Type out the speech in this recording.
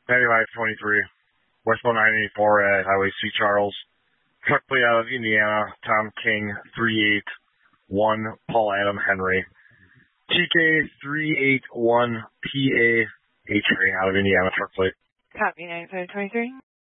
9523, westbound 984 at Highway C. Charles. Truck plate out of Indiana, Tom King 381, Paul Adam Henry. TK 381 PA H-Ray out of Indiana, truck plate. Copy 9523.